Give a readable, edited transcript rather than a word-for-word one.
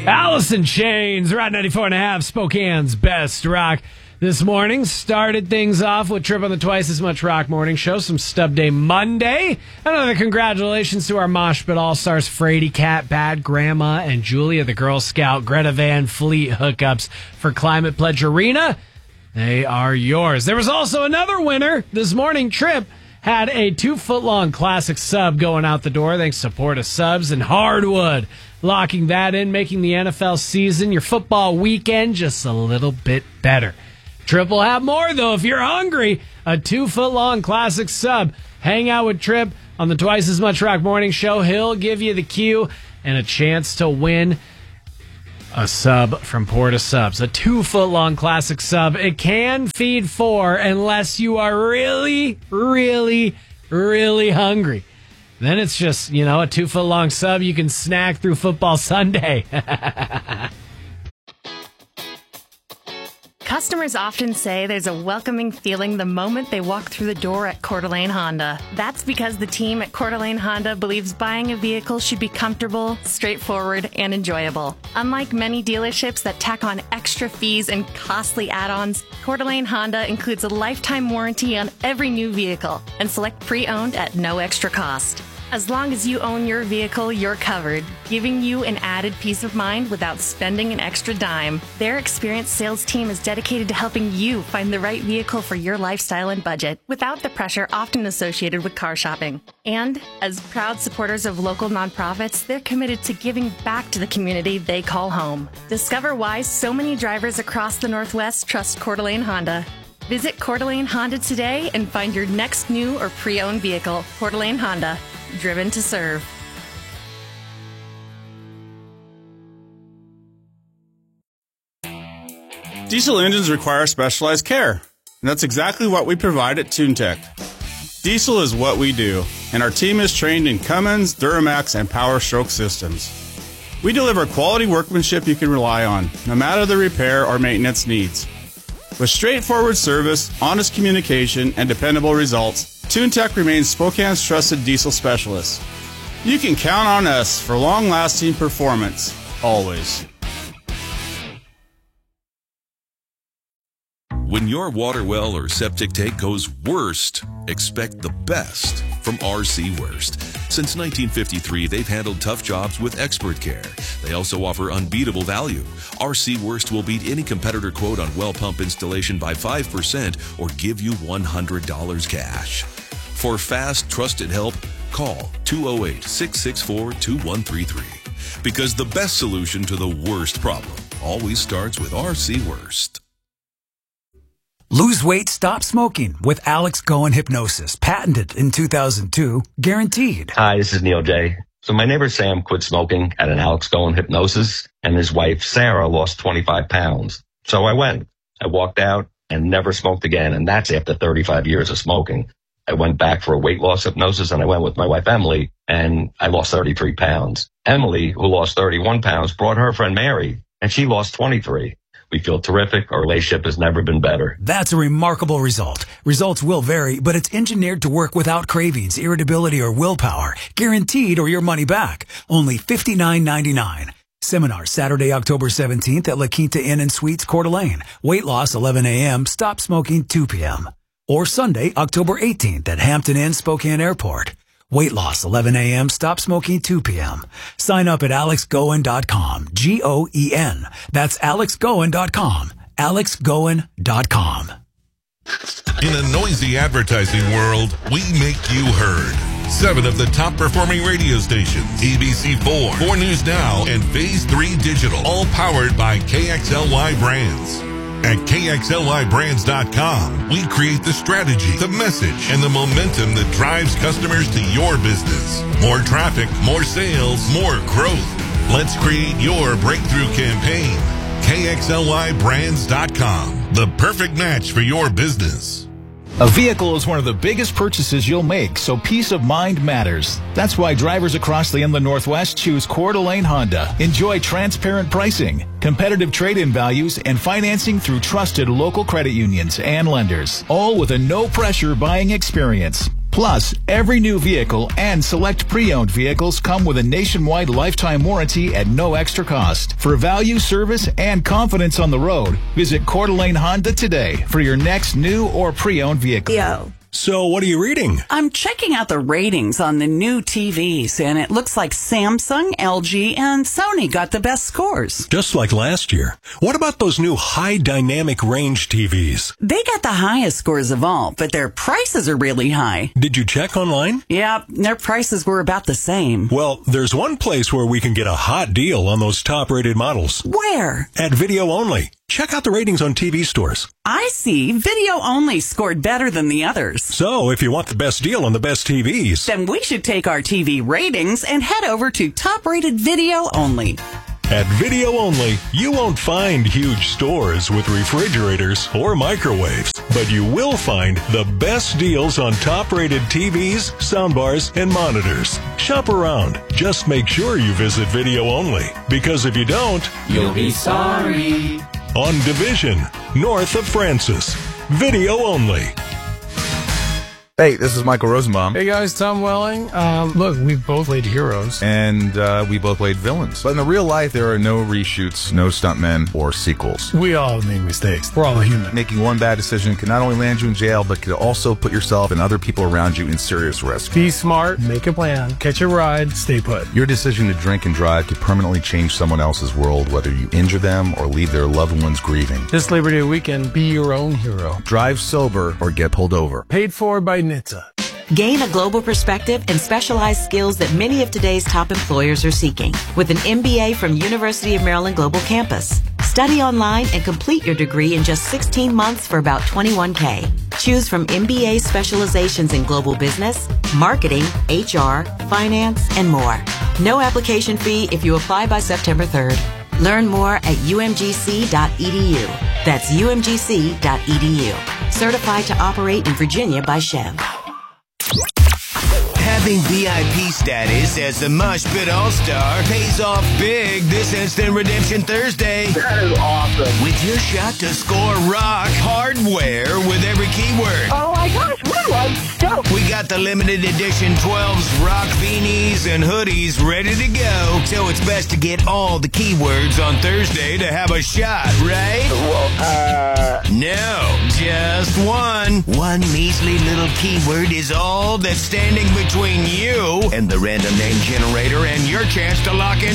Alice in Chains, Rock 94.5, Spokane's best rock. This morning started things off with Trip on the Twice as Much Rock Morning Show. Some Stub Day Monday. Another congratulations to our Mosh Pit All-Stars, Frady, Cat, Bad, Grandma, and Julia, the Girl Scout, Greta Van Fleet hookups for Climate Pledge Arena. They are yours. There was also another winner this morning. Trip had a 2-foot-long classic sub going out the door thanks to Porta Subs and Hardwood. Locking that in, making the NFL season, your football weekend, just a little bit better. Trip will have more, though, if you're hungry. A 2-foot-long classic sub. Hang out with Trip on the Twice as Much Rock Morning Show. He'll give you the cue and a chance to win a sub from Porta Subs. A 2-foot-long classic sub. It can feed 4 unless you are really, really, really hungry. Then it's just, a 2-foot-long sub you can snack through football Sunday. Customers often say there's a welcoming feeling the moment they walk through the door at Coeur d'Alene Honda. That's because the team at Coeur d'Alene Honda believes buying a vehicle should be comfortable, straightforward, and enjoyable. Unlike many dealerships that tack on extra fees and costly add-ons, Coeur d'Alene Honda includes a lifetime warranty on every new vehicle and select pre-owned at no extra cost. As long as you own your vehicle, you're covered, giving you an added peace of mind without spending an extra dime. Their experienced sales team is dedicated to helping you find the right vehicle for your lifestyle and budget without the pressure often associated with car shopping. And as proud supporters of local nonprofits, they're committed to giving back to the community they call home. Discover why so many drivers across the Northwest trust Coeur d'Alene Honda. Visit Coeur d'Alene Honda today and find your next new or pre-owned vehicle. Coeur d'Alene Honda. Driven to serve. Diesel engines require specialized care, and that's exactly what we provide at TuneTech. Diesel is what we do, and our team is trained in Cummins, Duramax, and Power Stroke systems. We deliver quality workmanship you can rely on, no matter the repair or maintenance needs. With straightforward service, honest communication, and dependable results, TuneTech remains Spokane's trusted diesel specialist. You can count on us for long-lasting performance, always. When your water well or septic tank goes worst, expect the best from RC Worst. Since 1953, they've handled tough jobs with expert care. They also offer unbeatable value. RC Worst will beat any competitor quote on well pump installation by 5% or give you $100 cash. For fast, trusted help, call 208-664-2133. Because the best solution to the worst problem always starts with RC Worst. Lose weight, stop smoking with Alex Goen Hypnosis. Patented in 2002, guaranteed. Hi, this is Neil J. So my neighbor Sam quit smoking at an Alex Goen Hypnosis, and his wife Sarah lost 25 pounds. So I went. I walked out and never smoked again, and that's after 35 years of smoking. I went back for a weight loss hypnosis, and I went with my wife Emily, and I lost 33 pounds. Emily, who lost 31 pounds, brought her friend Mary, and she lost 23. We feel terrific. Our relationship has never been better. That's a remarkable result. Results will vary, but it's engineered to work without cravings, irritability, or willpower. Guaranteed or your money back. Only $59.99. Seminar Saturday, October 17th at La Quinta Inn and Suites, Coeur d'Alene. Weight loss 11 a.m., stop smoking 2 p.m. Or Sunday, October 18th at Hampton Inn, Spokane Airport. Weight loss 11 a.m., stop smoking 2 p.m. Sign up at alexgoen.com, G-O-E-N. That's alexgoen.com, alexgoen.com. In a noisy advertising world, we make you heard. 7 of the top performing radio stations, ABC4, 4 News Now, and Phase 3 Digital, all powered by KXLY Brands. At KXLYBrands.com, we create the strategy, the message, and the momentum that drives customers to your business. More traffic, more sales, more growth. Let's create your breakthrough campaign. KXLYBrands.com, the perfect match for your business. A vehicle is one of the biggest purchases you'll make, so peace of mind matters. That's why drivers across the Inland Northwest choose Coeur d'Alene Honda. Enjoy transparent pricing, competitive trade-in values, and financing through trusted local credit unions and lenders, all with a no-pressure buying experience. Plus, every new vehicle and select pre-owned vehicles come with a nationwide lifetime warranty at no extra cost. For value, service, and confidence on the road, visit Coeur d'Alene Honda today for your next new or pre-owned vehicle. Yo. So what are you reading? I'm checking out the ratings on the new TVs, and it looks like Samsung, LG, and Sony got the best scores. Just like last year. What about those new high dynamic range TVs? They got the highest scores of all, but their prices are really high. Did you check online? Yeah, their prices were about the same. Well, there's one place where we can get a hot deal on those top-rated models. Where? At Video Only. Check out the ratings on TV stores. I see. Video Only scored better than the others. So, if you want the best deal on the best TVs, then we should take our TV ratings and head over to top-rated Video Only. At Video Only, you won't find huge stores with refrigerators or microwaves, but you will find the best deals on top-rated TVs, soundbars, and monitors. Shop around. Just make sure you visit Video Only, because if you don't, you'll be sorry. On Division, north of Francis. Video Only. Hey, this is Michael Rosenbaum. Hey guys, Tom Welling. Look, we've both played heroes. And we both played villains. But in the real life, there are no reshoots, no stuntmen, or sequels. We all make mistakes. We're all human. Making one bad decision can not only land you in jail, but can also put yourself and other people around you in serious risk. Be smart, make a plan, catch a ride, stay put. Your decision to drink and drive could permanently change someone else's world, whether you injure them or leave their loved ones grieving. This Labor Day weekend, be your own hero. Drive sober or get pulled over. Paid for by NHTSA. Gain a global perspective and specialized skills that many of today's top employers are seeking with an MBA from University of Maryland Global Campus. Study online and complete your degree in just 16 months for about $21K. Choose from MBA specializations in global business, marketing, HR, finance, and more. No application fee if you apply by September 3rd. Learn more at umgc.edu. That's umgc.edu. Certified to operate in Virginia by Chev. Having VIP status as the Mosh Pit All-Star pays off big this Instant Redemption Thursday. That is awesome. With your shot to score rock hardware with every keyword. Oh my gosh, woo, I'm stoked. We got the limited edition 12s rock beanies and hoodies ready to go. So it's best to get all the keywords on Thursday to have a shot, right? Well, no, just one. One measly little keyword is all that's standing between you and the random name generator and your chance to lock in